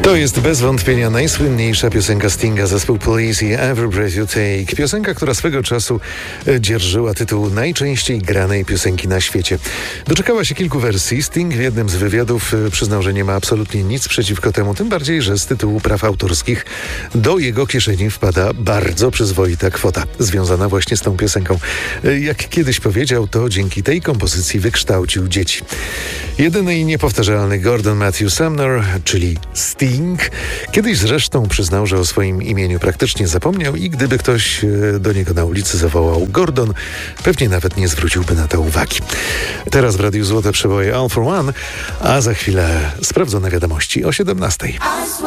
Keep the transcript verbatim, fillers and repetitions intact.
To jest bez wątpienia najsłynniejsza piosenka Stinga, zespół Police i Every Breath You Take. Piosenka, która swego czasu dzierżyła tytuł najczęściej granej piosenki na świecie. Doczekała się kilku wersji. Sting w jednym z wywiadów przyznał, że nie ma absolutnie nic przeciwko temu, tym bardziej, że z tytułu praw autorskich do jego kieszeni wpada bardzo przyzwoita kwota, związana właśnie z tą piosenką. Jak kiedyś powiedział, to dzięki tej kompozycji wykształcił dzieci. Jedyny i niepowtarzalny Gordon Matthew Sumner, czyli Sting, kiedyś zresztą przyznał, że o swoim imieniu praktycznie zapomniał i gdyby ktoś do niego na ulicy zawołał Gordon, pewnie nawet nie zwróciłby na to uwagi. Teraz w Radiu Złote Przeboje All for One, a za chwilę sprawdzone wiadomości o siedemnastej.